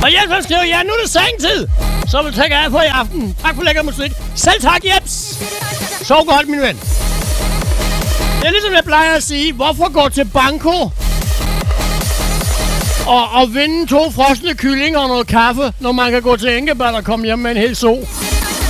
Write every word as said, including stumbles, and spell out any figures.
Og Jeps skriver, ja, nu er det sengtid. Så vil jeg af på i aften. Tak for lækker musik. Selv tak, Jeps. Sov godt, min ven. Det er ligesom jeg plejer at sige, hvorfor gå til banko og, og vinde to frosne kyllinger og noget kaffe, når man kan gå til Engebad og komme hjem med en hel so?